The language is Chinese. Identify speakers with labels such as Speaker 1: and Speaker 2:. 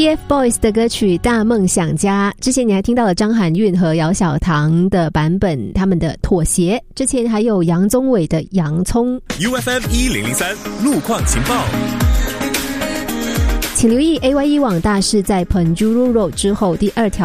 Speaker 1: TFBOYS 的歌曲《大梦想家》，之前你还听到了张含韵和姚小棠的版本，他们的《妥协》，之前还有杨宗纬的《洋葱》。
Speaker 2: UFM 1003路况情报，
Speaker 1: 请留意 AYE 网大是在 Penjuru Road 之后第2条